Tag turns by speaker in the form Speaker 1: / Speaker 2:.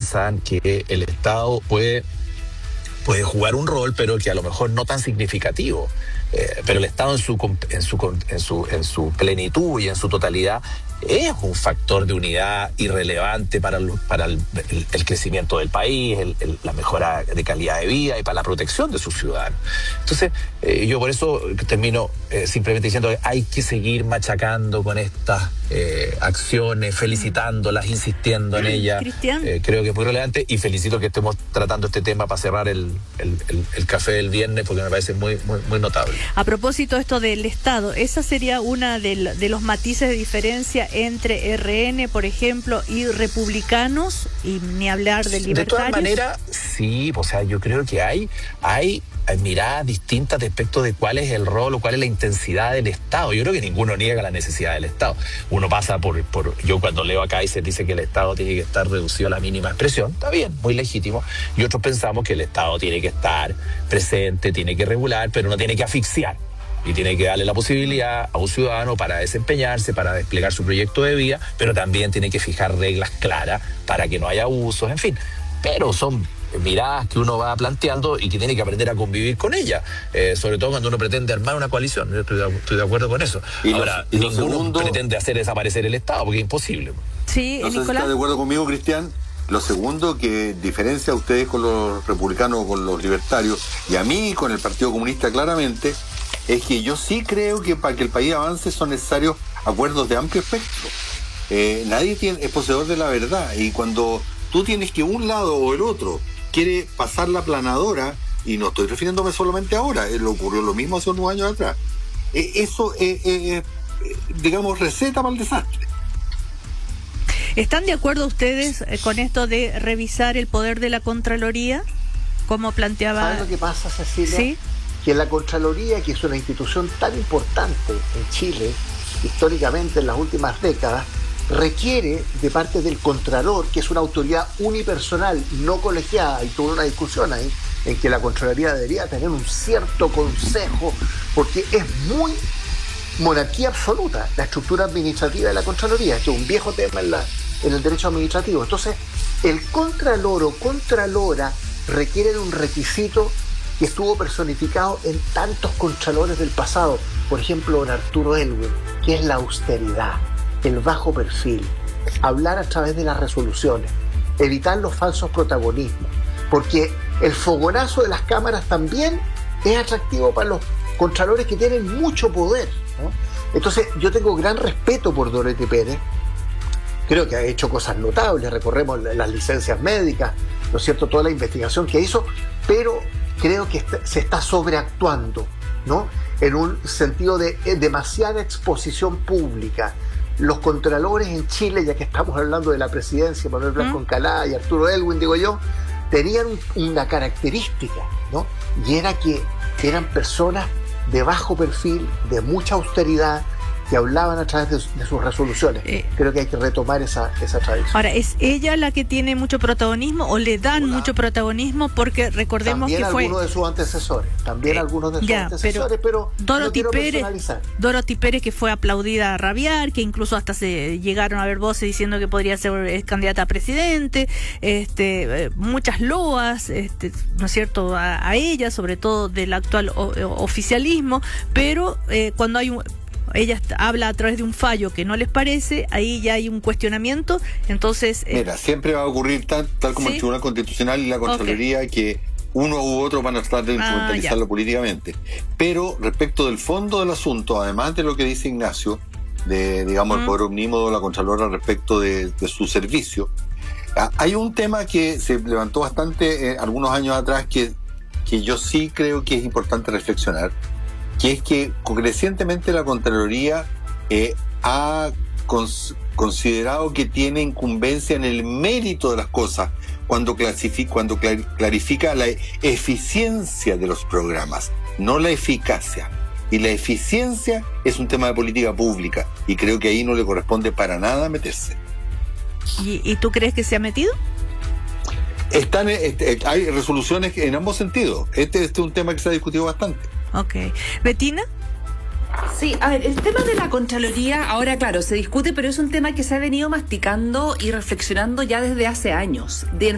Speaker 1: piensan que el Estado puede jugar un rol, pero que a lo mejor no tan significativo. Pero el Estado en su plenitud y en su totalidad es un factor de unidad irrelevante para el crecimiento del país, la mejora de calidad de vida y para la protección de sus ciudadanos. Entonces, yo por eso termino simplemente diciendo que hay que seguir machacando con estas acciones, felicitándolas, insistiendo en ellas.
Speaker 2: Cristian.
Speaker 1: Creo que es muy relevante y felicito que estemos tratando este tema para cerrar el café del viernes, porque me parece muy, muy, muy notable.
Speaker 2: A propósito de esto del Estado, esa sería una de los matices de diferencia entre RN, por ejemplo, y republicanos, y ni hablar de libertarios.
Speaker 1: De todas maneras, sí, o sea, yo creo que hay miradas distintas respecto de cuál es el rol o cuál es la intensidad del Estado. Yo creo que ninguno niega la necesidad del Estado. Uno pasa yo cuando leo acá y se dice que el Estado tiene que estar reducido a la mínima expresión, está bien, muy legítimo, y otros pensamos que el Estado tiene que estar presente, tiene que regular, pero no tiene que asfixiar. Y tiene que darle la posibilidad a un ciudadano para desempeñarse, para desplegar su proyecto de vida, pero también tiene que fijar reglas claras para que no haya abusos, en fin. Pero son miradas que uno va planteando y que tiene que aprender a convivir con ellas, sobre todo cuando uno pretende armar una coalición. Yo estoy de acuerdo con eso. Ahora, ninguno pretende hacer desaparecer el Estado, porque es imposible.
Speaker 2: Sí,
Speaker 3: no sé
Speaker 2: Nicolás.
Speaker 3: si está de acuerdo conmigo, Cristian. Lo segundo que diferencia a ustedes con los republicanos o con los libertarios, y a mí con el Partido Comunista claramente, es que yo sí creo que para que el país avance son necesarios acuerdos de amplio espectro. Nadie es poseedor de la verdad, y cuando tú tienes que un lado o el otro quiere pasar la planadora, y no estoy refiriéndome solamente ahora, ocurrió lo mismo hace unos años atrás, eso digamos, receta para el desastre.
Speaker 2: ¿Están de acuerdo ustedes con esto de revisar el poder de la Contraloría, como planteaba?
Speaker 4: ¿Sabes lo que pasa, Cecilia?
Speaker 2: Sí.
Speaker 4: Que la Contraloría, que es una institución tan importante en Chile, históricamente en las últimas décadas, requiere de parte del Contralor, que es una autoridad unipersonal, no colegiada, y tuvo una discusión ahí, en que la Contraloría debería tener un cierto consejo, porque es muy monarquía absoluta la estructura administrativa de la Contraloría. Esto es un viejo tema en el derecho administrativo. Entonces, el Contralor o Contralora requiere de un requisito que estuvo personificado en tantos contralores del pasado, por ejemplo, don Arturo Elwin, que es la austeridad, el bajo perfil, hablar a través de las resoluciones, evitar los falsos protagonismos, porque el fogonazo de las cámaras también es atractivo para los contralores que tienen mucho poder, ¿no? Entonces, yo tengo gran respeto por Dorothy Pérez, creo que ha hecho cosas notables, recorremos las licencias médicas, ¿no es cierto?, toda la investigación que hizo, pero creo que se está sobreactuando, ¿no?, en un sentido de demasiada exposición pública. Los contralores en Chile, ya que estamos hablando de la presidencia, Manuel Blanco Encalada y Arturo Elwin, digo yo, tenían una característica, ¿no?, y era que eran personas de bajo perfil, de mucha austeridad, que hablaban a través de sus resoluciones. Creo que hay que retomar esa tradición.
Speaker 2: Ahora, ¿es ella la que tiene mucho protagonismo o le dan mucho protagonismo? Porque recordemos
Speaker 4: también
Speaker 2: que fue...
Speaker 4: algunos de sus antecesores, pero
Speaker 2: Dorothy
Speaker 4: no
Speaker 2: Pérez,
Speaker 4: personalizar.
Speaker 2: Dorothy Pérez, que fue aplaudida a rabiar, que incluso hasta se llegaron a ver voces diciendo que podría ser candidata a presidente, muchas loas, ¿no es cierto?, a ella, sobre todo del actual oficialismo, pero cuando hay ella habla a través de un fallo que no les parece, ahí ya hay un cuestionamiento, entonces...
Speaker 3: Mira, siempre va a ocurrir tal como el Tribunal Constitucional y la Contraloría, que uno u otro van a tratar de instrumentalizarlo políticamente. Pero respecto del fondo del asunto, además de lo que dice Ignacio, de, digamos, el poder omnímodo de la Contralora respecto de su servicio, hay un tema que se levantó bastante algunos años atrás que yo sí creo que es importante reflexionar, que es que crecientemente la Contraloría ha considerado que tiene incumbencia en el mérito de las cosas cuando clarifica la eficiencia de los programas, no la eficacia. Y la eficiencia es un tema de política pública, y creo que ahí no le corresponde para nada meterse.
Speaker 2: ¿Y tú crees que se ha metido?
Speaker 3: Hay resoluciones en ambos sentidos. Este es un tema que se ha discutido bastante.
Speaker 2: Ok. ¿Betina?
Speaker 5: Sí, a ver, el tema de la Contraloría, ahora claro, se discute, pero es un tema que se ha venido masticando y reflexionando ya desde hace años.